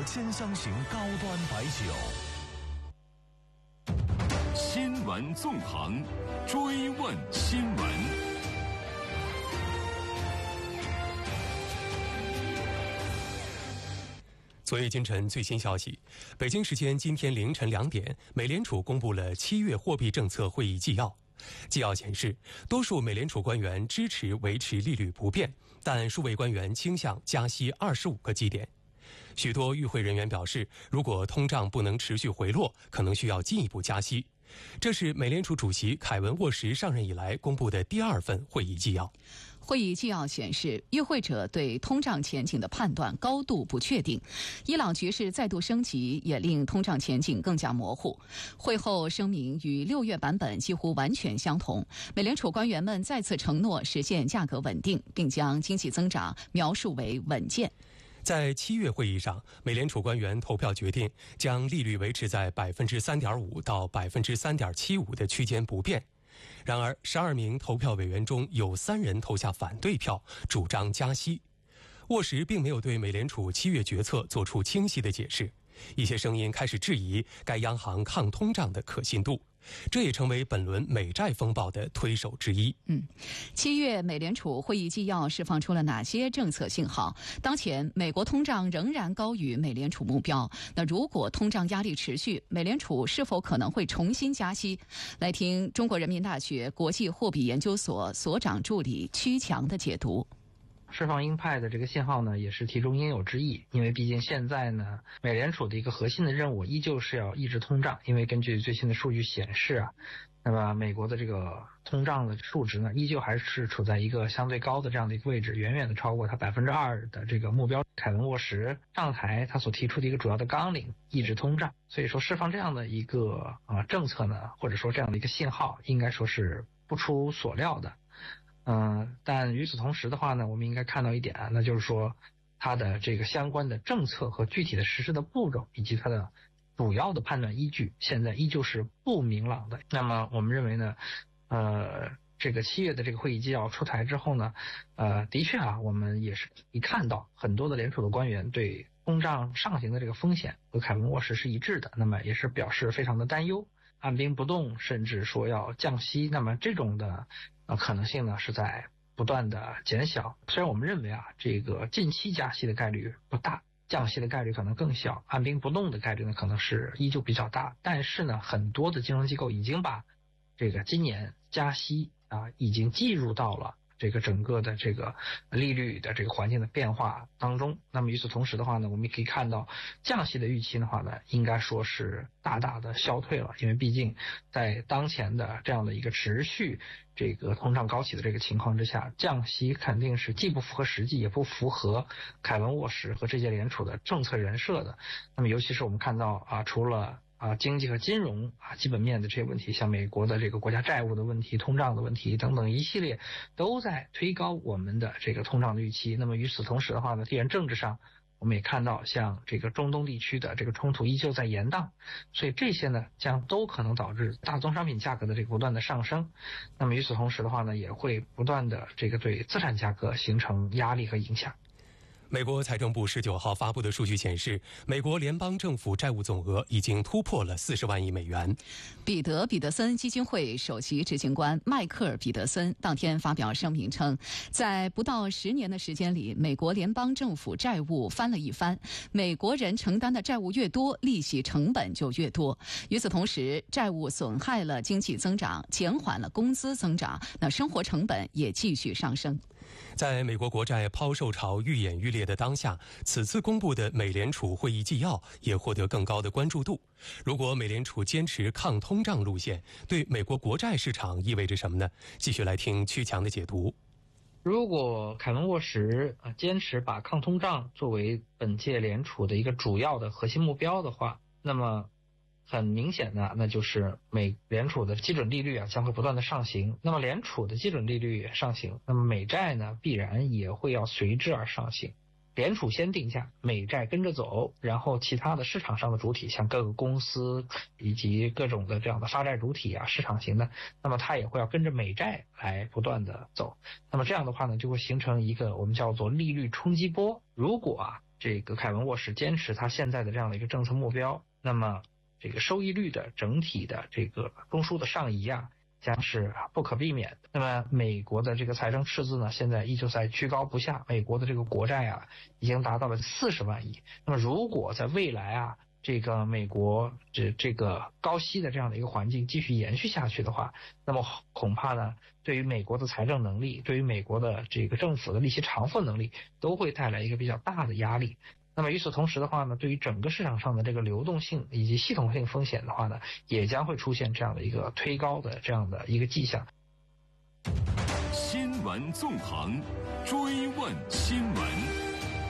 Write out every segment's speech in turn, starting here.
兼商型高端白酒。 新闻纵横，追问新闻。 昨夜今晨最新消息，北京时间今天凌晨2点，美联储公布了7月货币政策会议纪要。纪要显示，多数美联储官员支持维持利率不变，但数位官员倾向加息25个基点。许多与会人员表示，如果通胀不能持续回落，可能需要进一步加息。这是美联储主席凯文·沃什上任以来公布的第2份会议纪要。 会议纪要显示，与会者对通胀前景的判断高度不确定，伊朗局势再度升级也令通胀前景更加模糊。会后声明与6月版本几乎完全相同，美联储官员们再次承诺实现价格稳定，并将经济增长描述为稳健。 在7月会议上，美联储官员投票决定将利率维持在 3.5% 到 3.75% 的区间不变。然而12名投票委员中有3人投下反对票，主张加息。沃什并没有对美联储7月决策做出清晰的解释，一些声音开始质疑该央行抗通胀的可信度，这也成为本轮美债风暴的推手之一。 7月美联储会议纪要释放出了哪些政策信号？当前美国通胀仍然高于美联储目标，那如果通胀压力持续，美联储是否可能会重新加息？来听中国人民大学国际货币研究所所长助理曲强的解读。 释放鹰派的这个信号呢，也是其中应有之义。因为毕竟现在呢，美联储的一个核心的任务依旧是要抑制通胀。因为根据最新的数据显示啊，那么美国的这个通胀的数值呢，依旧还是处在一个相对高的这样的一个位置，远远的超过它 2% 的这个目标。凯文·沃什上台，他所提出的一个主要的纲领，抑制通胀。所以说释放这样的一个政策呢，或者说这样的一个信号，应该说是不出所料的。但与此同时的话呢，我们应该看到一点啊，那就是说它的这个相关的政策和具体的实施的步骤，以及它的主要的判断依据，现在依旧是不明朗的。那么我们认为呢，这个7月的这个会议纪要出台之后呢，的确啊，我们也是一看到很多的联储的官员对通胀上行的这个风险和凯文·沃什是一致的，那么也是表示非常的担忧，按兵不动，甚至说要降息。那么这种的可能性呢是在不断的减小。虽然我们认为啊，这个近期加息的概率不大，降息的概率可能更小，按兵不动的概率呢可能是依旧比较大，但是呢，很多的金融机构已经把这个今年加息已经计入到了这个整个的这个利率的这个环境的变化当中。那么与此同时的话呢，我们也可以看到降息的预期的话呢，应该说是大大的消退了。因为毕竟在当前的这样的一个持续这个通胀高企的这个情况之下，降息肯定是既不符合实际，也不符合凯文·沃什和这届联储的政策人设的。那么尤其是我们看到除了经济和金融基本面的这些问题，像美国的这个国家债务的问题、通胀的问题等等一系列，都在推高我们的这个通胀的预期。那么与此同时的话呢，地缘政治上我们也看到像这个中东地区的这个冲突依旧在延宕，所以这些呢将都可能导致大宗商品价格的这个不断的上升。那么与此同时的话呢，也会不断的这个对资产价格形成压力和影响。 美国财政部19号发布的数据显示，美国联邦政府债务总额已经突破了40万亿美元。 彼得森基金会首席执行官迈克尔·彼得森当天发表声明称，在不到10年的时间里，美国联邦政府债务翻了一番。美国人承担的债务越多，利息成本就越多。与此同时，债务损害了经济增长，减缓了工资增长，那生活成本也继续上升。 在美国国债抛售潮愈演愈烈的当下，此次公布的美联储会议纪要也获得更高的关注度。如果美联储坚持抗通胀路线，对美国国债市场意味着什么呢？继续来听曲强的解读。 如果凯文·沃什坚持把抗通胀作为本届联储的一个主要的核心目标的话，那么很明显的，那就是美联储的基准利率将会不断的上行。那么联储的基准利率也上行，那么美债呢必然也会要随之而上行。联储先定价，美债跟着走，然后其他的市场上的主体，像各个公司以及各种的这样的发债主体市场型的，那么它也会要跟着美债来不断的走。那么这样的话呢，就会形成一个我们叫做利率冲击波。如果这个凯文沃什坚持他现在的这样的一个政策目标，那么这个收益率的整体的这个中枢的上移啊，将是不可避免的。那么美国的这个财政赤字呢，现在依旧在居高不下，美国的这个国债啊，已经达到了40万亿。那么如果在未来啊，这个美国这个高息的这样的一个环境继续延续下去的话，那么恐怕呢，对于美国的财政能力，对于美国的这个政府的利息偿付能力，都会带来一个比较大的压力。那么与此同时的话呢，对于整个市场上的这个流动性以及系统性风险的话呢，也将会出现这样的一个推高的这样的一个迹象。 新闻纵横，追问新闻。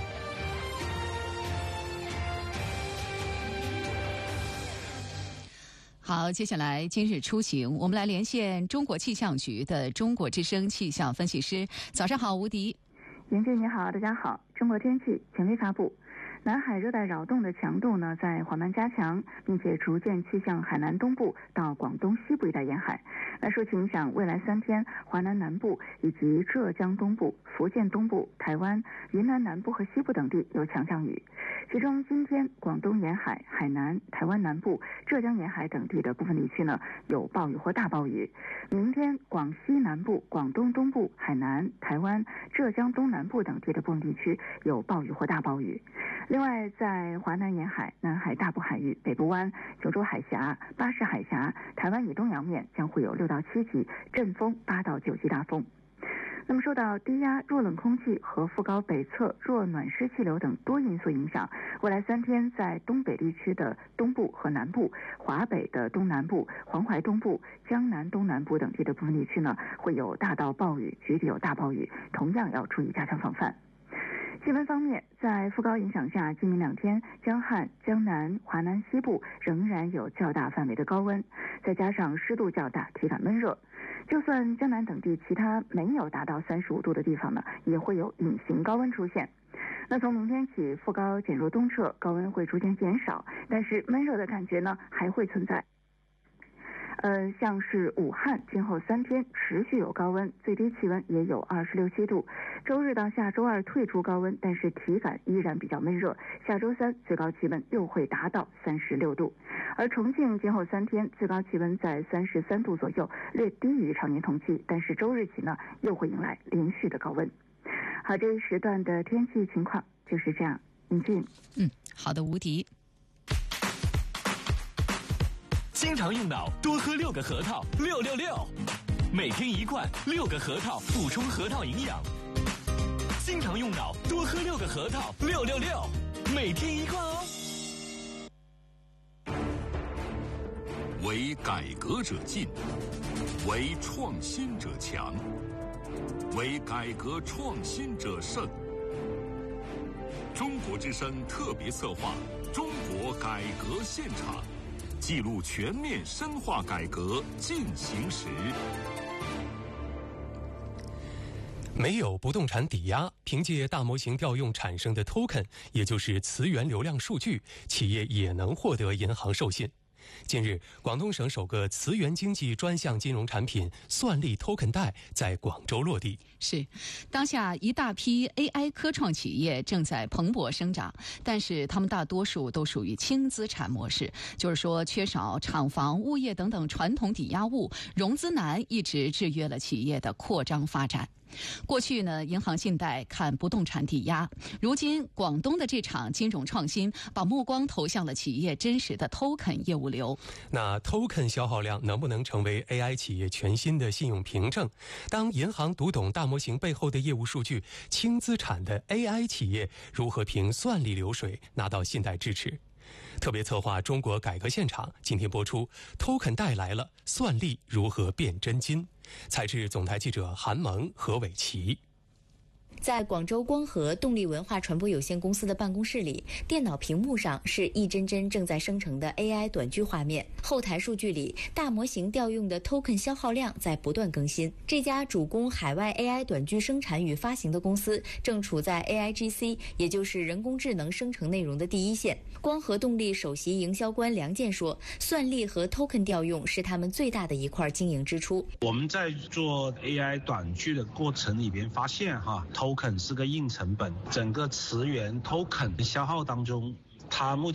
好，接下来今日出行，我们来连线中国气象局的中国之声气象分析师。早上好，吴迪。 严俊你好，大家好。中国天气权威发布，南海热带扰动的强度呢在缓慢加强，并且逐渐趋向海南东部到广东西部一带沿海。那受其影响，未来3天，华南南部以及浙江东部、福建东部、台湾、云南南部和西部等地有强降雨。其中今天广东沿海、海南、台湾南部、浙江沿海等地的部分地区呢有暴雨或大暴雨。明天广西南部、广东东部、海南、台湾、浙江东南部等地的部分地区有暴雨或大暴雨。另外，在华南沿海、南海大部海域、北部湾、九州海峡、巴士海峡、台湾以东洋面将会有6到7级，阵风8到9级大风。那么受到低压、弱冷空气和副高北侧弱暖湿气流等多因素影响，未来3天在东北地区的东部和南部、华北的东南部、黄淮东部、江南东南部等地的部分地区呢，会有大到暴雨，局地有大暴雨，同样要注意加强防范。气温方面，在副高影响下，今明2天，江汉、江南、华南西部仍然有较大范围的高温，再加上湿度较大，体感闷热。就算江南等地其他没有达到35度的地方呢，也会有隐形高温出现。那从明天起，副高减弱东撤，高温会逐渐减少，但是闷热的感觉呢还会存在。像是武汉今后3天持续有高温，最低气温也有26、7度。周日到下周2退出高温，但是体感依然比较闷热。下周3最高气温又会达到36度。而重庆今后3天最高气温在33度左右，略低于常年同期，但是周日起呢又会迎来连续的高温。好，这一时段的天气情况就是这样。尹俊， 好的，吴迪。 经常用脑，多喝6个核桃，666，每天1罐，6个核桃补充核桃营养。经常用脑，多喝6个核桃，666，每天1罐哦。 为改革者进，为创新者强，为改革创新者胜。中国之声特别策划《中国改革现场》。记录全面深化改革进行时。 没有不动产抵押，凭借大模型调用产生的 token， 也就是词源流量数据，企业也能获得银行授信。近日，广东省首个词源经济专项金融产品算力 token 贷在广州落地。 是，当下一大批 AI 科创企业正在蓬勃生长，但是他们大多数都属于轻资产模式，就是说缺少厂房、物业等等传统抵押物，融资难一直制约了企业的扩张发展。过去呢，银行信贷看不动产抵押，如今广东的这场金融创新把目光投向了企业真实的 token 业务流。 那 token 消耗量能不能成为 AI 企业全新的信用凭证？当银行读懂大模型背后的业务数据，轻资产的 AI 企业如何凭算力流水拿到信贷支持？特别策划中国改革现场今天播出 token 带来了算力如何变真金。采制总台记者韩萌、何伟奇。 在广州光合动力文化传播有限公司的办公室里，电脑屏幕上是一帧帧正在生成的 AI 短剧画面，后台数据里大模型调用的 token 消耗量在不断更新。这家主攻海外 AI 短剧生产与发行的公司正处在 AIGC， 也就是人工智能生成内容的第一线。光合动力首席营销官梁健说，算力和 token 调用是他们最大的一块经营支出。 我们在做 AI 短剧的过程里边发现 token 是个硬成本，整个词源 token 消耗当中，它目前